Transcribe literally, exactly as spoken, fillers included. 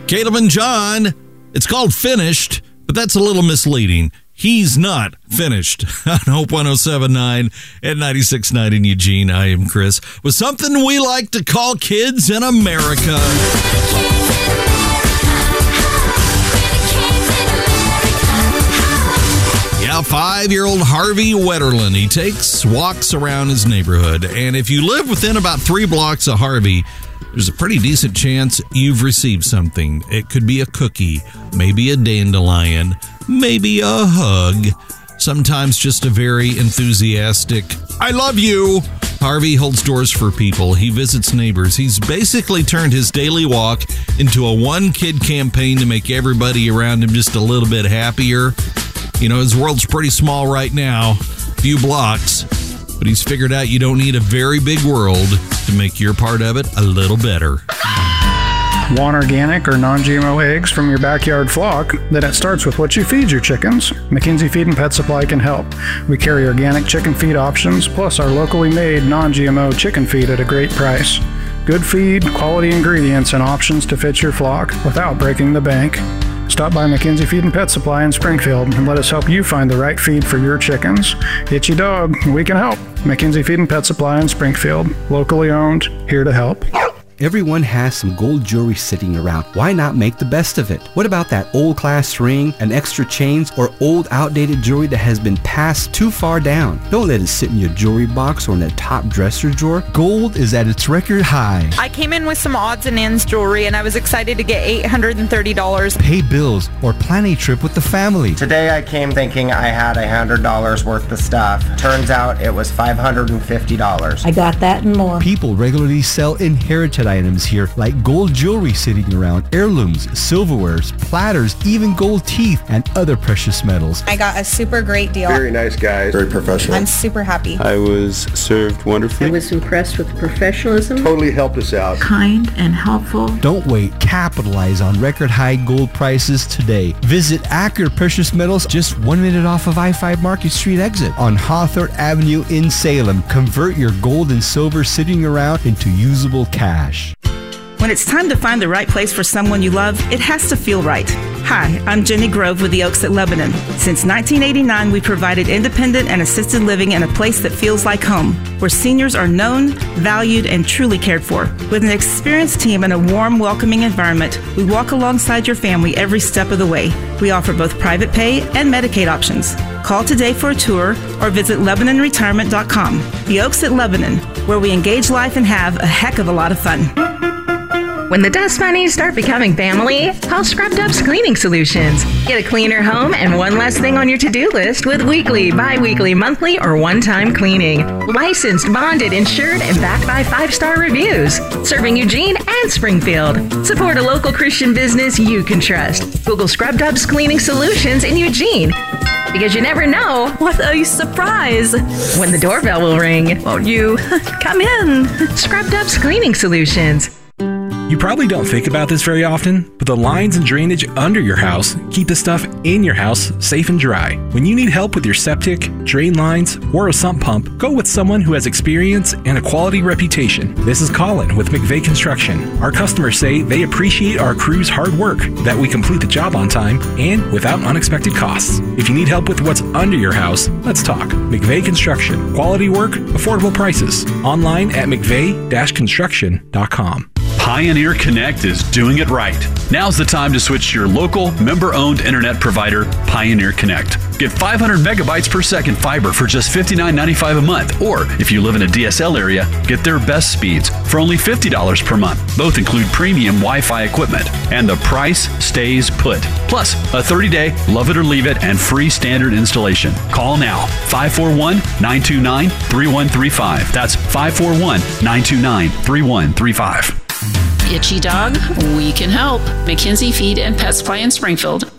Caleb and John. It's called Finished, but that's a little misleading. He's not finished. On Hope one oh seven point nine and ninety-six point nine in Eugene, I am Chris, with something we like to call kids in America. Yeah, five-year-old Harvey Wetterlin. He takes walks around his neighborhood, and if you live within about three blocks of Harvey, there's a pretty decent chance you've received something. It could be a cookie, maybe a dandelion, maybe a hug, sometimes just a very enthusiastic, I love you. Harvey holds doors for people. He visits neighbors. He's basically turned his daily walk into a one-kid campaign to make everybody around him just a little bit happier. You know, his world's pretty small right now, few blocks, but he's figured out you don't need a very big world to make your part of it a little better. Want organic or non-G M O eggs from your backyard flock? Then it starts with what you feed your chickens. McKenzie Feed and Pet Supply can help. We carry organic chicken feed options, plus our locally made non-G M O chicken feed at a great price. Good feed, quality ingredients, and options to fit your flock without breaking the bank. Stop by McKenzie Feed and Pet Supply in Springfield and let us help you find the right feed for your chickens. Itchy dog, we can help. McKenzie Feed and Pet Supply in Springfield. Locally owned, here to help. Everyone has some gold jewelry sitting around. Why not make the best of it? What about that old class ring, an extra chains, or old outdated jewelry that has been passed too far down? Don't let it sit in your jewelry box or in the top dresser drawer. Gold is at its record high. I came in with some odds and ends jewelry and I was excited to get eight hundred thirty dollars. Pay bills or plan a trip with the family. Today I came thinking I had one hundred dollars worth of stuff. Turns out it was five hundred fifty dollars. I got that and more. People regularly sell inherited items here, like gold jewelry sitting around, heirlooms, silverwares, platters, even gold teeth, and other precious metals. I got a super great deal. Very nice guy. Very professional. I'm super happy. I was served wonderfully. I was impressed with the professionalism. Totally helped us out. Kind and helpful. Don't wait. Capitalize on record high gold prices today. Visit Accurate Precious Metals, just one minute off of I five Market Street exit on Hawthorne Avenue in Salem. Convert your gold and silver sitting around into usable cash. When it's time to find the right place for someone you love, it has to feel right. Hi, I'm Jenny Grove with the Oaks at Lebanon. Since nineteen eighty-nine, we provided independent and assisted living in a place that feels like home, where seniors are known, valued, and truly cared for. With an experienced team and a warm, welcoming environment, we walk alongside your family every step of the way. We offer both private pay and Medicaid options. Call today for a tour or visit Lebanon Retirement dot com. The Oaks at Lebanon, where we engage life and have a heck of a lot of fun. When the dust bunnies start becoming family, call Scrub Dubs Cleaning Solutions. Get a cleaner home and one less thing on your to-do list with weekly, bi-weekly, monthly, or one-time cleaning. Licensed, bonded, insured, and backed by five-star reviews. Serving Eugene and Springfield. Support a local Christian business you can trust. Google Scrub Dubs Cleaning Solutions in Eugene. Because you never know What a surprise! when the doorbell will ring. Won't you come in? Scrub Dubs Cleaning Solutions. You probably don't think about this very often, but the lines and drainage under your house keep the stuff in your house safe and dry. When you need help with your septic, drain lines, or a sump pump, go with someone who has experience and a quality reputation. This is Colin with McVeigh Construction. Our customers say they appreciate our crew's hard work, that we complete the job on time, and without unexpected costs. If you need help with what's under your house, let's talk. McVeigh Construction. Quality work, affordable prices. Online at mcveigh dash construction dot com. Pioneer Connect is doing it right. Now's the time to switch to your local, member-owned internet provider, Pioneer Connect. Get five hundred megabytes per second fiber for just fifty-nine ninety-five a month. Or, if you live in a D S L area, get their best speeds for only fifty dollars per month. Both include premium Wi-Fi equipment. And the price stays put. Plus, a thirty-day, love it or leave it, and free standard installation. Call now, five four one, nine two nine, three one three five. That's five four one, nine two nine, three one three five. Itchy dog, we can help. McKenzie Feed and Pet Supply in Springfield.